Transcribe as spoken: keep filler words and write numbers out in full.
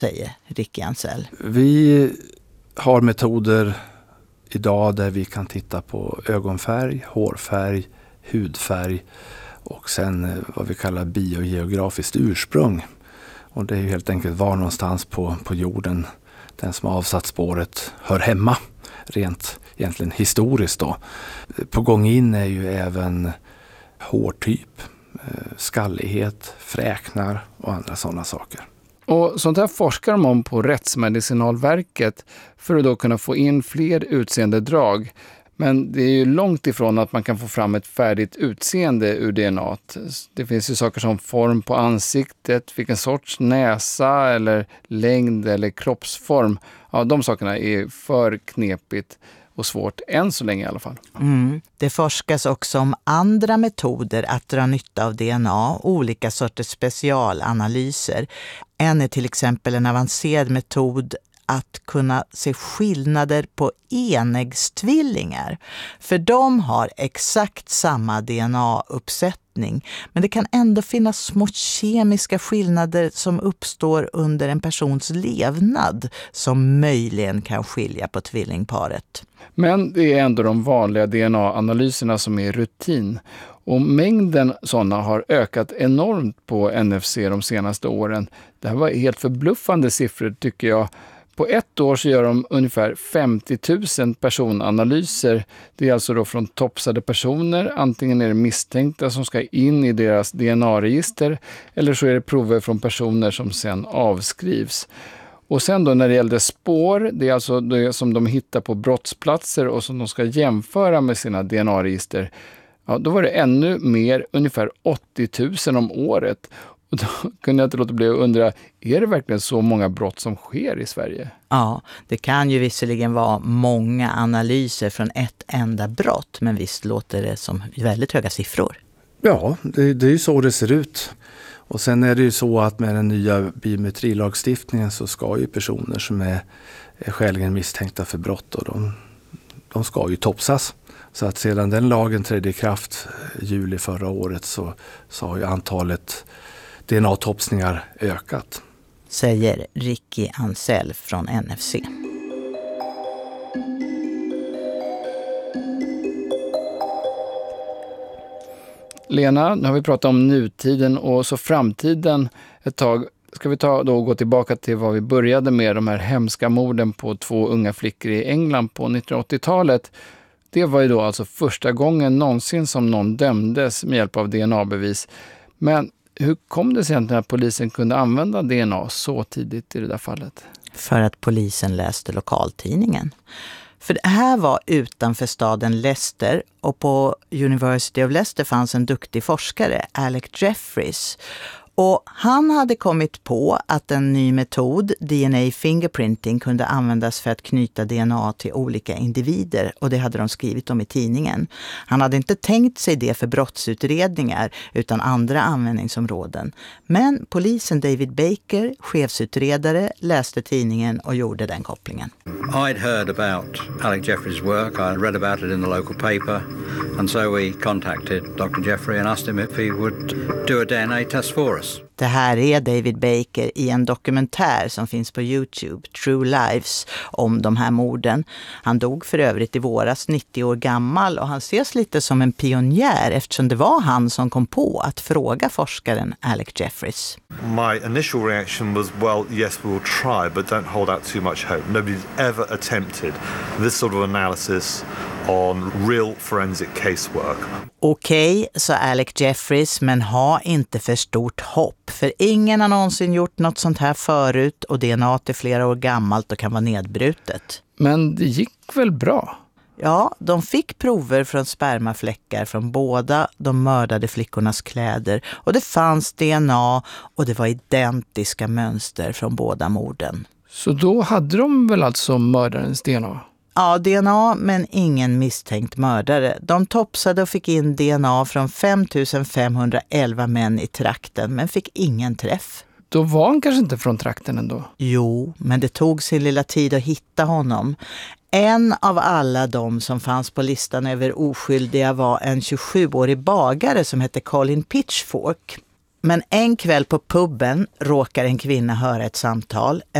säger Ricky Ansell. Vi har metoder idag där vi kan titta på ögonfärg, hårfärg, hudfärg och sen vad vi kallar biogeografiskt ursprung. Och det är ju helt enkelt var någonstans på, på jorden den som har avsatt spåret hör hemma, rent egentligen historiskt då. På gång in är ju även hårtyp, skallighet, fräknar och andra sådana saker. Och sånt här forskar de om på Rättsmedicinalverket för att då kunna få in fler utseendedrag. Men det är ju långt ifrån att man kan få fram ett färdigt utseende ur D N A. Det finns ju saker som form på ansiktet, vilken sorts näsa eller längd eller kroppsform. Ja, de sakerna är för knepigt och svårt än så länge i alla fall. Mm. Det forskas också om andra metoder att dra nytta av D N A, olika sorters specialanalyser. En är till exempel en avancerad metod att kunna se skillnader på enäggstvillingar. För de har exakt samma D N A-uppsättning, men det kan ändå finnas små kemiska skillnader som uppstår under en persons levnad som möjligen kan skilja på tvillingparet. Men det är ändå de vanliga D N A-analyserna som är rutin. Och mängden sådana har ökat enormt på N F C de senaste åren. Det här var helt förbluffande siffror tycker jag. På ett år så gör de ungefär femtio tusen personanalyser. Det är alltså då från topsade personer. Antingen är det misstänkta som ska in i deras D N A-register eller så är det prover från personer som sen avskrivs. Och sen då när det gällde spår, det är alltså det som de hittar på brottsplatser och som de ska jämföra med sina D N A-register. Ja, då var det ännu mer, ungefär åttio tusen om året. Och då kunde jag inte låta bli att undra, är det verkligen så många brott som sker i Sverige? Ja, det kan ju visserligen vara många analyser från ett enda brott, men visst låter det som väldigt höga siffror. Ja, det, det är ju så det ser ut. Och sen är det ju så att med den nya biometrilagstiftningen så ska ju personer som är, är skäligen misstänkta för brott och de, de ska ju topsas. Så att sedan den lagen trädde i kraft juli förra året så, så har ju antalet D N A-topsningar ökat. Säger Ricky Ansell från N F C. Lena, nu har vi pratat om nutiden och så framtiden ett tag. Ska vi ta då och gå tillbaka till vad vi började med, de här hemska morden på två unga flickor i England på nittonhundraåttiotalet. Det var ju då alltså första gången någonsin som någon dömdes med hjälp av D N A-bevis. Men hur kom det sig egentligen att polisen kunde använda D N A så tidigt i det där fallet? För att polisen läste lokaltidningen. För det här var utanför staden Leicester och på University of Leicester fanns en duktig forskare, Alec Jeffreys. Och han hade kommit på att en ny metod, D N A fingerprinting, kunde användas för att knyta D N A till olika individer och det hade de skrivit om i tidningen. Han hade inte tänkt sig det för brottsutredningar utan andra användningsområden. Men polisen David Baker, chefsutredare, läste tidningen och gjorde den kopplingen. I'd heard about Alec Jeffreys work, I read about it in the local paper and so we contacted doctor Jeffrey and asked him if he would do a D N A test for us. Det här är David Baker i en dokumentär som finns på YouTube, True Lives, om de här morden. Han dog för övrigt i våras, nittio år gammal, och han ses lite som en pionjär eftersom det var han som kom på att fråga forskaren Alec Jeffreys. My initial reaction was, well, yes, we will try, but don't hold out too much hope. Nobody's ever attempted this sort of analysis on real forensic casework. Okej, sa Alec Jeffreys, men ha inte för stort hopp. För ingen har någonsin gjort något sånt här förut och D N A är flera år gammalt och kan vara nedbrutet. Men det gick väl bra? Ja, de fick prover från spermafläckar från båda de mördade flickornas kläder och det fanns D N A och det var identiska mönster från båda morden. Så då hade de väl alltså mördarens D N A? Ja, D N A men ingen misstänkt mördare. De topsade och fick in D N A från fem tusen femhundraelva män i trakten men fick ingen träff. Då var han kanske inte från trakten ändå? Jo, men det tog sin lilla tid att hitta honom. En av alla de som fanns på listan över oskyldiga var en tjugosjuårig bagare som hette Colin Pitchfork. Men en kväll på puben råkar en kvinna höra ett samtal.